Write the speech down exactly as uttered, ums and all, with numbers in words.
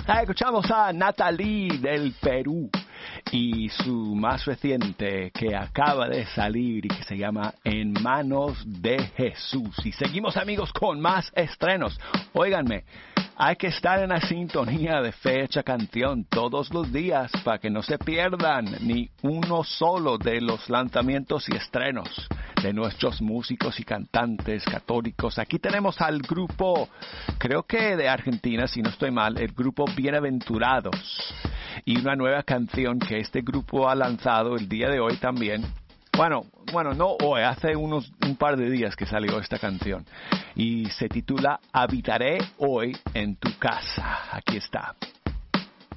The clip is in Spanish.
Escuchamos a Natalie del Perú y su más reciente que acaba de salir y que se llama En Manos de Jesús. Y seguimos, amigos, con más estrenos. Óiganme, hay que estar en la sintonía de Fecha Canción todos los días para que no se pierdan ni uno solo de los lanzamientos y estrenos de nuestros músicos y cantantes católicos. Aquí tenemos al grupo, creo que de Argentina, si no estoy mal, el grupo Bienaventurados. Y una nueva canción que este grupo ha lanzado el día de hoy también. Bueno, bueno, no hoy, hace unos un par de días que salió esta canción. Y se titula Habitaré hoy en tu casa. Aquí está.